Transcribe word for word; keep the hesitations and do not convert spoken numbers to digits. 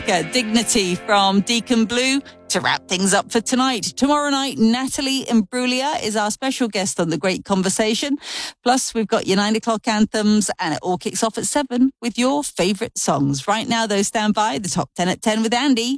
America, Dignity from Deacon Blue. To wrap things up for tonight, tomorrow night, Natalie Imbruglia is our special guest on The Great Conversation. Plus, we've got your nine o'clock anthems, and it all kicks off at seven with your favourite songs. Right now, though, stand by, the top ten at ten with Andy.